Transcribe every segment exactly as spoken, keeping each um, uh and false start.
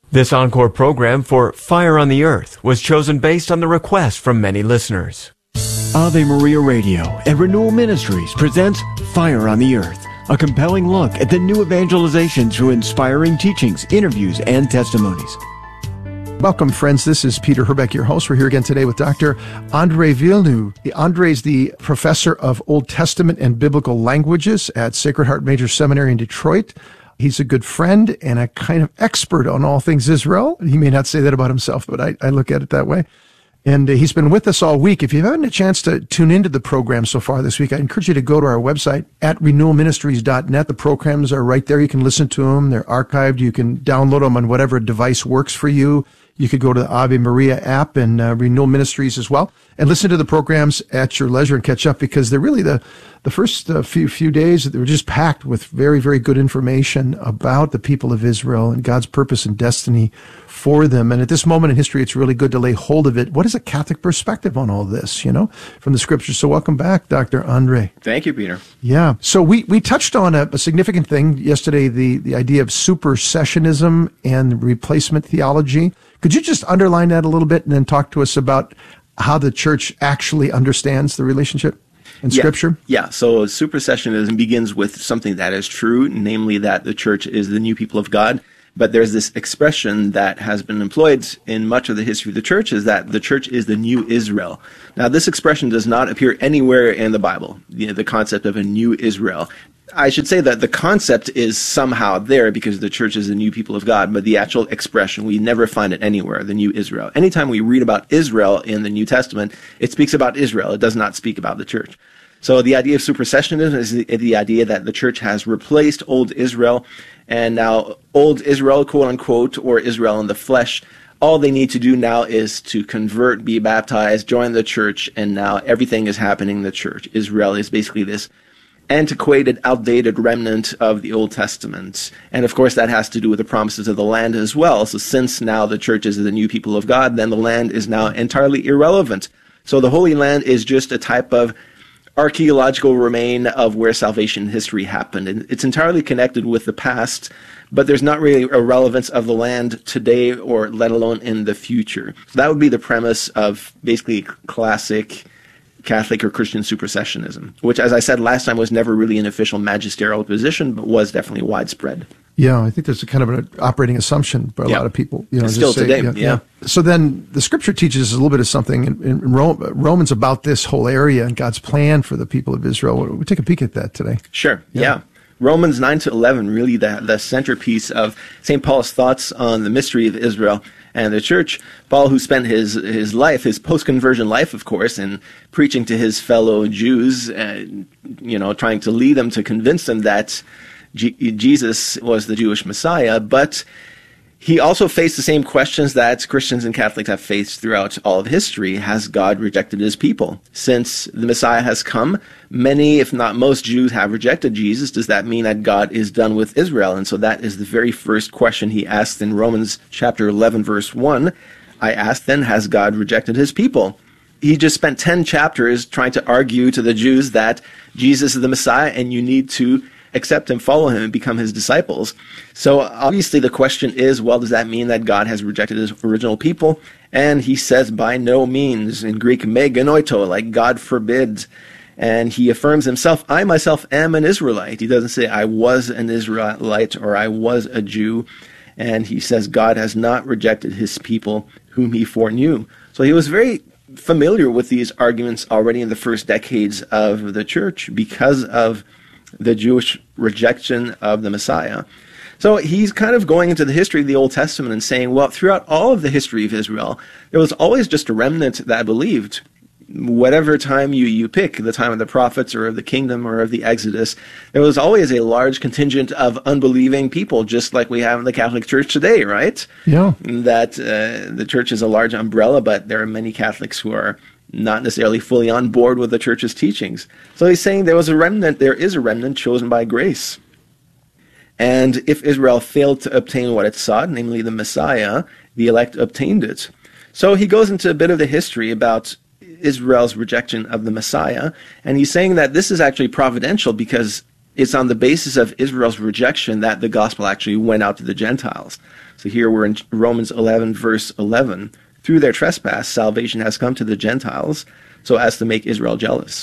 This encore program for Fire on the Earth was chosen based on the request from many listeners. Ave Maria Radio and Renewal Ministries presents Fire on the Earth, a compelling look at the new evangelization through inspiring teachings, interviews, and testimonies. Welcome, friends. This is Peter Herbeck, your host. We're here again today with Doctor Andre Villeneuve. Andre is the professor of Old Testament and Biblical Languages at Sacred Heart Major Seminary in Detroit. He's a good friend and a kind of expert on all things Israel. He may not say that about himself, but I, I look at it that way. And uh, he's been with us all week. If you haven't had a chance to tune into the program so far this week, I encourage you to go to our website at renewal ministries dot net. The programs are right there. You can listen to them. They're archived. You can download them on whatever device works for you. You could go to the Ave Maria app and uh, Renewal Ministries as well, and listen to the programs at your leisure and catch up, because they're really the the first uh, few few days, they were just packed with very, very good information about the people of Israel and God's purpose and destiny for them. And at this moment in history, it's really good to lay hold of it. What is a Catholic perspective on all this, you know, from the scriptures? So welcome back, Doctor Andre. Thank you, Peter. Yeah. So we, we touched on a, a significant thing yesterday, the, the idea of supersessionism and replacement theology. Could you just underline that a little bit and then talk to us about how the church actually understands the relationship in yeah. Scripture? Yeah, so supersessionism begins with something that is true, namely that the church is the new people of God. But there's this expression that has been employed in much of the history of the church, is that the church is the new Israel. Now, this expression does not appear anywhere in the Bible, you know, the concept of a new Israel. I should say that the concept is somehow there because the church is the new people of God, but the actual expression, we never find it anywhere, the new Israel. Anytime we read about Israel in the New Testament, it speaks about Israel. It does not speak about the church. So the idea of supersessionism is the, the idea that the church has replaced old Israel, and now old Israel, quote unquote, or Israel in the flesh, all they need to do now is to convert, be baptized, join the church, and now everything is happening in the church. Israel is basically this antiquated, outdated remnant of the Old Testament. And of course, that has to do with the promises of the land as well. So since now the church is the new people of God, then the land is now entirely irrelevant. So the Holy Land is just a type of archaeological remain of where salvation history happened. And it's entirely connected with the past, but there's not really a relevance of the land today, or let alone in the future. So that would be the premise of basically classic Catholic or Christian supersessionism, which, as I said last time, was never really an official magisterial position, but was definitely widespread. Yeah, I think there's a kind of an operating assumption by a yeah. lot of people. You know, it's still say, today, yeah, yeah. yeah. So then the scripture teaches us a little bit of something in, in Romans about this whole area and God's plan for the people of Israel. We'll take a peek at that today. Sure, yeah. yeah. Romans nine to eleven, really the, the centerpiece of Saint Paul's thoughts on the mystery of Israel and the church. Paul, who spent his his life, his post-conversion life, of course, in preaching to his fellow Jews, and, you know, trying to lead them, to convince them that G- Jesus was the Jewish Messiah, but he also faced the same questions that Christians and Catholics have faced throughout all of history. Has God rejected his people? Since the Messiah has come, many, if not most, Jews have rejected Jesus. Does that mean that God is done with Israel? And so that is the very first question he asked in Romans chapter eleven, verse one. I asked then, has God rejected his people? He just spent ten chapters trying to argue to the Jews that Jesus is the Messiah and you need to accept him, follow him, and become his disciples. So obviously the question is, well, does that mean that God has rejected his original people? And he says, by no means. In Greek, me genoito, like God forbid. And he affirms himself, I myself am an Israelite. He doesn't say, I was an Israelite or I was a Jew. And he says, God has not rejected his people whom he foreknew. So he was very familiar with these arguments already in the first decades of the church because of the Jewish rejection of the Messiah. So he's kind of going into the history of the Old Testament and saying, well, throughout all of the history of Israel, there was always just a remnant that believed. Whatever time you, you pick, the time of the prophets or of the kingdom or of the Exodus, there was always a large contingent of unbelieving people, just like we have in the Catholic Church today, right? Yeah. That uh, the church is a large umbrella, but there are many Catholics who are not necessarily fully on board with the church's teachings. So he's saying there was a remnant, there is a remnant chosen by grace. And if Israel failed to obtain what it sought, namely the Messiah, the elect obtained it. So he goes into a bit of the history about Israel's rejection of the Messiah, and he's saying that this is actually providential because it's on the basis of Israel's rejection that the gospel actually went out to the Gentiles. So here we're in Romans eleven, verse eleven. Through their trespass, salvation has come to the Gentiles, so as to make Israel jealous.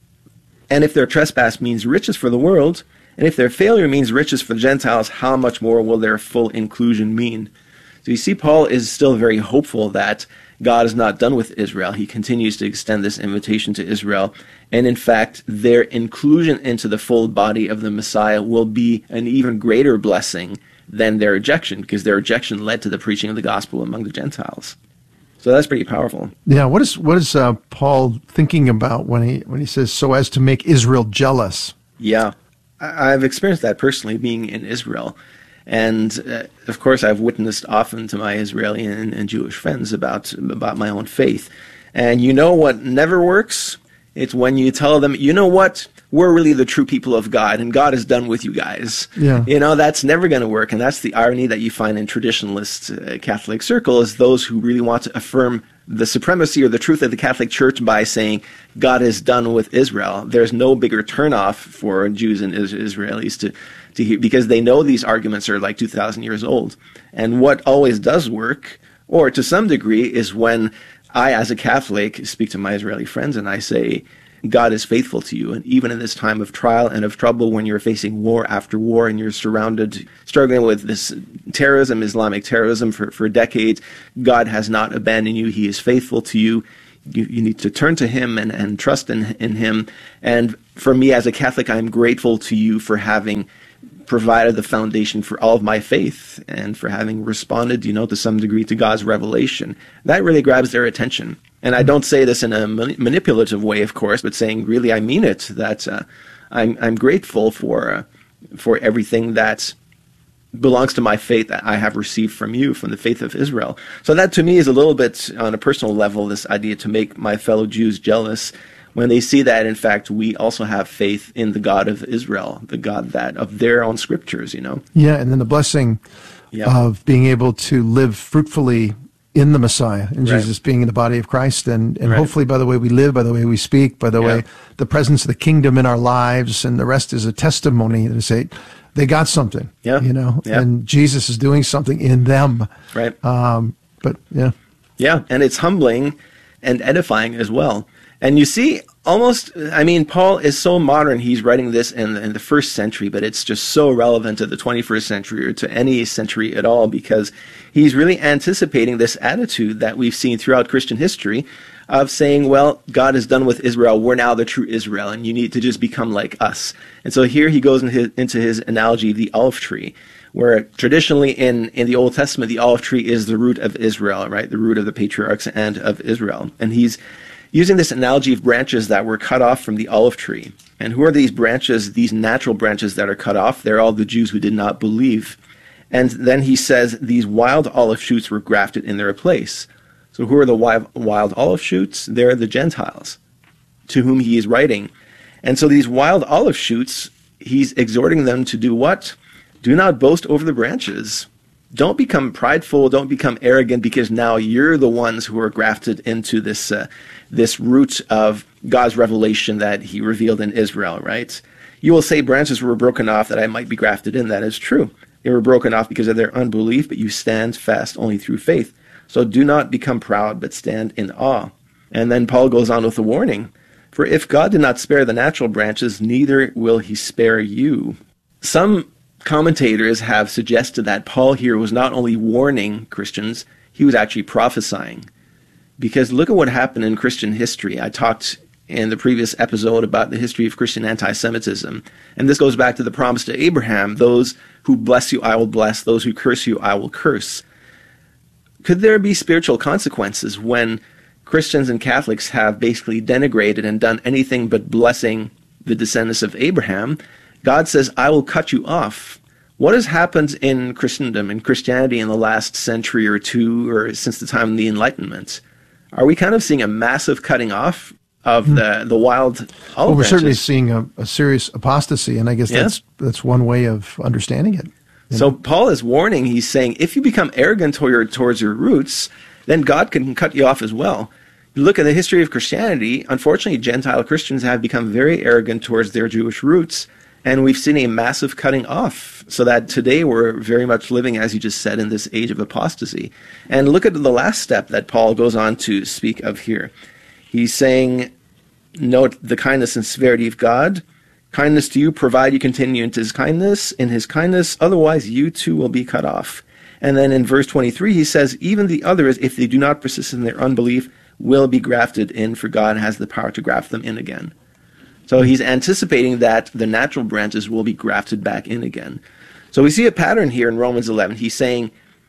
And if their trespass means riches for the world, and if their failure means riches for the Gentiles, how much more will their full inclusion mean? So you see, Paul is still very hopeful that God is not done with Israel. He continues to extend this invitation to Israel. And in fact, their inclusion into the full body of the Messiah will be an even greater blessing than their rejection, because their rejection led to the preaching of the gospel among the Gentiles. So that's pretty powerful. Yeah, what is what is uh, Paul thinking about when he when he says, so as to make Israel jealous? Yeah, I, I've experienced that personally, being in Israel. And, uh, of course, I've witnessed often to my Israeli and, and Jewish friends about about my own faith. And you know what never works? It's when you tell them, you know what? We're really the true people of God, and God is done with you guys. Yeah. You know, that's never going to work. And that's the irony that you find in traditionalist uh, Catholic circles, those who really want to affirm the supremacy or the truth of the Catholic Church by saying God is done with Israel. There's no bigger turnoff for Jews and is- Israelis to, to hear, because they know these arguments are like two thousand years old. And what always does work, or to some degree, is when I, as a Catholic, speak to my Israeli friends and I say, God is faithful to you. And even in this time of trial and of trouble, when you're facing war after war and you're surrounded, struggling with this terrorism, Islamic terrorism for, for decades, God has not abandoned you. He is faithful to you. You, you need to turn to him and, and trust in, in him. And for me as a Catholic, I'm grateful to you for having provided the foundation for all of my faith and for having responded, you know, to some degree to God's revelation. That really grabs their attention. And I don't say this in a manipulative way, of course, but saying really I mean it, that uh, I'm, I'm grateful for uh, for everything that belongs to my faith that I have received from you, from the faith of Israel. So that to me is a little bit on a personal level, this idea to make my fellow Jews jealous when they see that, in fact, we also have faith in the God of Israel, the God that of their own scriptures, you know? Yeah, and then the blessing yeah. of being able to live fruitfully in the Messiah, in right. Jesus being in the body of Christ, and, and right. hopefully by the way we live, by the way we speak, by the yeah. way the presence of the kingdom in our lives, and the rest is a testimony to say they got something, yeah. you know, yeah. and Jesus is doing something in them. Right. Um, but yeah. Yeah, and it's humbling and edifying as well. And you see, almost, I mean, Paul is so modern. He's writing this in, in the first century, but it's just so relevant to the twenty-first century or to any century at all, because he's really anticipating this attitude that we've seen throughout Christian history of saying, well, God is done with Israel. We're now the true Israel, and you need to just become like us. And so here he goes into his, into his analogy of the olive tree, where traditionally in, in the Old Testament, the olive tree is the root of Israel, right? The root of the patriarchs and of Israel. And he's using this analogy of branches that were cut off from the olive tree. And who are these branches, these natural branches that are cut off? They're all the Jews who did not believe. And then he says these wild olive shoots were grafted in their place. So who are the wild, wild olive shoots? They're the Gentiles to whom he is writing. And so these wild olive shoots, he's exhorting them to do what? Do not boast over the branches. Don't become prideful. Don't become arrogant, because now you're the ones who are grafted into this uh, this root of God's revelation that he revealed in Israel, right? You will say branches were broken off that I might be grafted in. That is true. They were broken off because of their unbelief, but you stand fast only through faith. So do not become proud, but stand in awe. And then Paul goes on with a warning. For if God did not spare the natural branches, neither will he spare you. Some commentators have suggested that Paul here was not only warning Christians, he was actually prophesying. Because look at what happened in Christian history. I talked in the previous episode about the history of Christian anti-Semitism. And this goes back to the promise to Abraham, those who bless you I will bless, those who curse you I will curse. Could there be spiritual consequences when Christians and Catholics have basically denigrated and done anything but blessing the descendants of Abraham? God says, I will cut you off. What has happened in Christendom, in Christianity in the last century or two, or since the time of the Enlightenment? Are we kind of seeing a massive cutting off of mm. the, the wild olive Well, we're branches? certainly seeing a, a serious apostasy, and I guess yeah. that's that's one way of understanding it. So know? Paul is warning, he's saying, if you become arrogant toward your, towards your roots, then God can cut you off as well. You look at the history of Christianity, unfortunately, Gentile Christians have become very arrogant towards their Jewish roots, And we've seen a massive cutting off, so that today we're very much living, as you just said, in this age of apostasy. And look at the last step that Paul goes on to speak of here. He's saying, note the kindness and severity of God. Kindness to you, provide you continue into his kindness, in his kindness, otherwise you too will be cut off. And then in verse twenty-three, he says, even the others, if they do not persist in their unbelief, will be grafted in, for God has the power to graft them in again. So he's anticipating that the natural branches will be grafted back in again. So we see a pattern here in Romans eleven. He's saying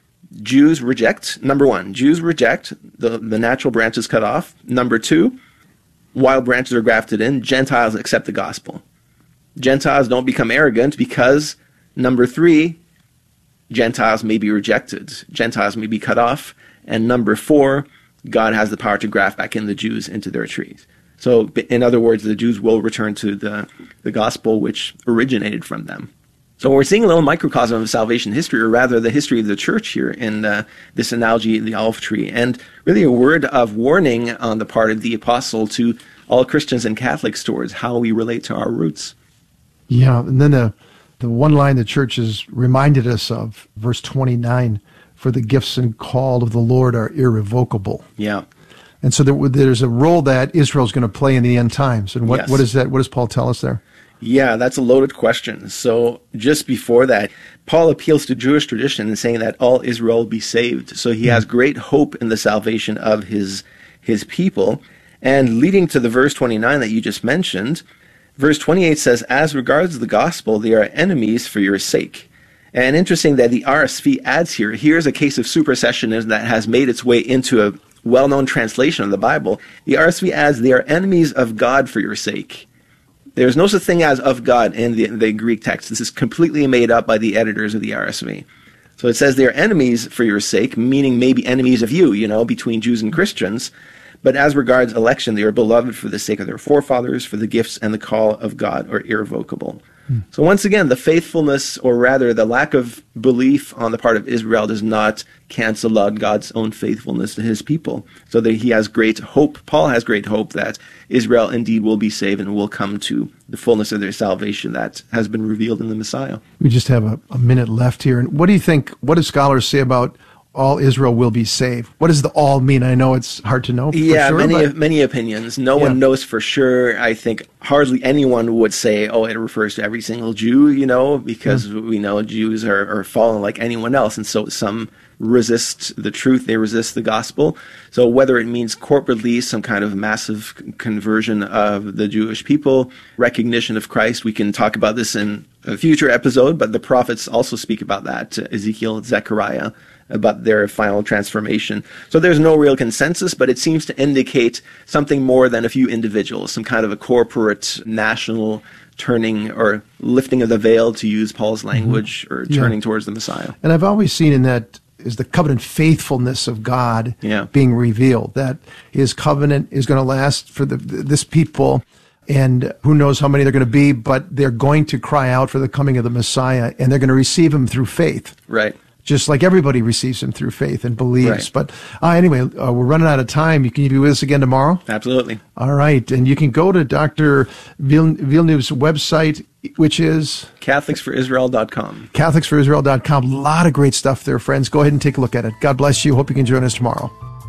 Jews reject, number one, Jews reject, the, the natural branches cut off. Number two, while branches are grafted in, Gentiles accept the gospel. Gentiles don't become arrogant because, number three, Gentiles may be rejected. Gentiles may be cut off. And number four, God has the power to graft back in the Jews into their trees. So, in other words, the Jews will return to the, the gospel which originated from them. So we're seeing a little microcosm of salvation history, or rather the history of the church here in uh, this analogy, the olive tree, and really a word of warning on the part of the apostle to all Christians and Catholics towards how we relate to our roots. Yeah, and then the, the one line the church has reminded us of, verse twenty-nine, for the gifts and call of the Lord are irrevocable. Yeah. And so there, there's a role that Israel's going to play in the end times. And what, yes. what is that? What does Paul tell us there? Yeah, that's a loaded question. So just before that, Paul appeals to Jewish tradition in saying that all Israel will be saved. So he has great hope in the salvation of his his people. And leading to the verse twenty-nine that you just mentioned, verse twenty-eight says, as regards the gospel, they are enemies for your sake. And interesting that the R S V adds here, here's a case of supersessionism that has made its way into a well-known translation of the Bible. The R S V adds, they are enemies of God for your sake. There's no such thing as of God in the, the Greek text. This is completely made up by the editors of the R S V. So it says they are enemies for your sake, meaning maybe enemies of you, you know, between Jews and Christians. But as regards election, they are beloved for the sake of their forefathers, for the gifts and the call of God are irrevocable. Hmm. So once again, the faithfulness, or rather the lack of belief on the part of Israel, does not cancel out God's own faithfulness to his people. So that he has great hope, Paul has great hope that Israel indeed will be saved and will come to the fullness of their salvation that has been revealed in the Messiah. We just have a, a minute left here. And what do you think, what do scholars say about all Israel will be saved? What does the all mean? I know it's hard to know for yeah, sure. many, but... many opinions. No yeah. one knows for sure. I think hardly anyone would say, oh, it refers to every single Jew, you know, because yeah. we know Jews are, are fallen like anyone else. And so some resist the truth, they resist the gospel. So whether it means corporately some kind of massive conversion of the Jewish people, recognition of Christ, we can talk about this in a future episode, but the prophets also speak about that, Ezekiel, Zechariah, about their final transformation. So there's no real consensus, but it seems to indicate something more than a few individuals, some kind of a corporate, national turning or lifting of the veil, to use Paul's language, mm-hmm. or turning yeah. towards the Messiah. And I've always seen in that is the covenant faithfulness of God yeah. being revealed, that his covenant is going to last for the, this people, and who knows how many they're going to be, but they're going to cry out for the coming of the Messiah, and they're going to receive him through faith. Right. Just like everybody receives him through faith and believes. Right. But uh, anyway, uh, we're running out of time. You, can you be with us again tomorrow? Absolutely. All right. And you can go to Doctor Villeneuve's website, which is? Catholics for Israel dot com. Catholics for Israel dot com. A lot of great stuff there, friends. Go ahead and take a look at it. God bless you. Hope you can join us tomorrow.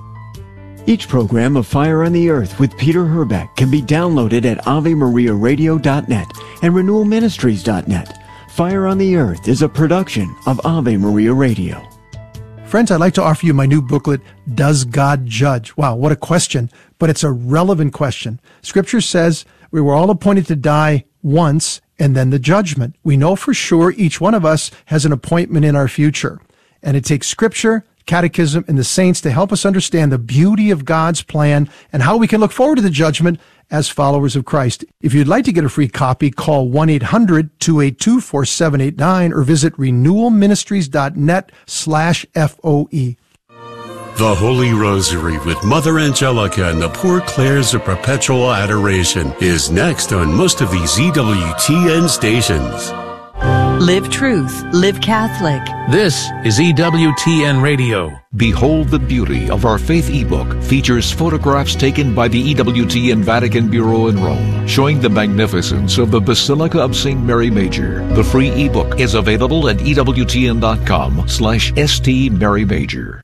Each program of Fire on the Earth with Peter Herbeck can be downloaded at Ave Maria Radio dot net and Renewal Ministries dot net. Fire on the Earth is a production of Ave Maria Radio. Friends, I'd like to offer you my new booklet, Does God Judge? Wow, what a question, but it's a relevant question. Scripture says we were all appointed to die once and then the judgment. We know for sure each one of us has an appointment in our future. And it takes Scripture, Catechism, and the saints to help us understand the beauty of God's plan and how we can look forward to the judgment as followers of Christ. If you'd like to get a free copy, call one eight hundred two eight two four seven eight nine or visit renewal ministries dot net slash F O E. The Holy Rosary with Mother Angelica and the Poor Clares of Perpetual Adoration is next on most of these Z W T N stations. Live truth. Live Catholic. This is E W T N Radio. Behold the Beauty of Our Faith ebook features photographs taken by the E W T N Vatican Bureau in Rome, showing the magnificence of the Basilica of Saint Mary Major. The free ebook is available at ewtn.com slash St. Mary Major.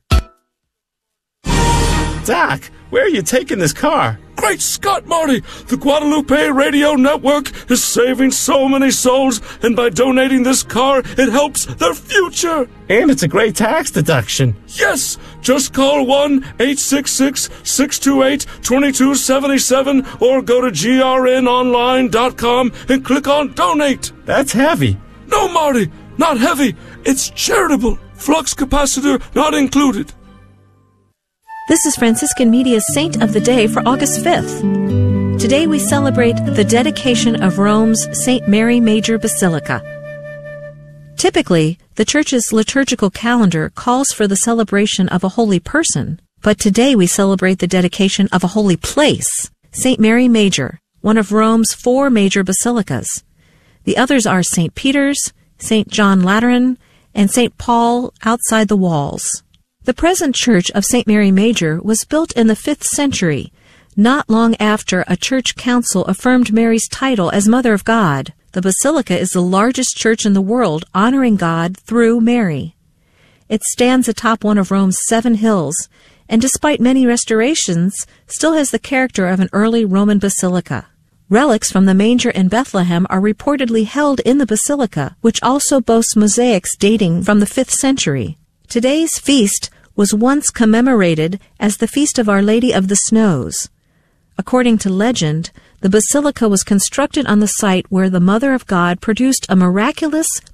Doc, where are you taking this car? Great Scott, Marty! The Guadalupe Radio Network is saving so many souls, and by donating this car, it helps their future! And it's a great tax deduction. Yes! Just call one eight six six, six two eight, two two seven seven or go to G R N online dot com and click on Donate. That's heavy. No, Marty, not heavy. It's charitable. Flux capacitor not included. This is Franciscan Media's Saint of the Day for August fifth. Today we celebrate the dedication of Rome's Saint Mary Major Basilica. Typically, the Church's liturgical calendar calls for the celebration of a holy person, but today we celebrate the dedication of a holy place, Saint Mary Major, one of Rome's four major basilicas. The others are Saint Peter's, Saint John Lateran, and Saint Paul outside the walls. The present church of Saint Mary Major was built in the fifth century, not long after a church council affirmed Mary's title as Mother of God. The basilica is the largest church in the world honoring God through Mary. It stands atop one of Rome's seven hills, and despite many restorations, still has the character of an early Roman basilica. Relics from the manger in Bethlehem are reportedly held in the basilica, which also boasts mosaics dating from the fifth century. Today's feast was once commemorated as the Feast of Our Lady of the Snows. According to legend, the basilica was constructed on the site where the Mother of God produced a miraculous